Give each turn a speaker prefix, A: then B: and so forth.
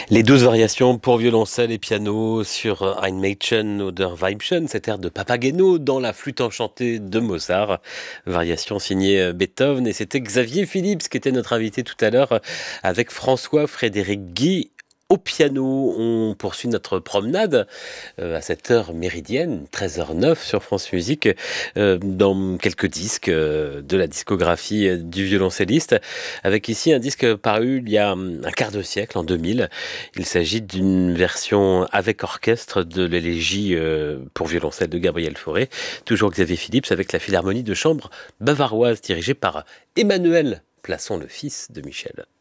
A: Les 12 variations pour violoncelle et piano sur Ein Mädchen oder Weibchen, cet air de Papageno dans la flûte enchantée de Mozart. Variation signée Beethoven, et c'était Xavier Philips qui était notre invité tout à l'heure avec François-Frédéric Guy au piano. On poursuit notre promenade à cette heure méridienne, 13h09 sur France Musique, dans quelques disques de la discographie du violoncelliste, avec ici un disque paru il y a un quart de siècle, en 2000. Il s'agit d'une version avec orchestre de l'élégie pour violoncelle de Gabriel Fauré, toujours Xavier Philips, avec la Philharmonie de chambre bavaroise dirigée par Emmanuel Plasson, le fils de Michel.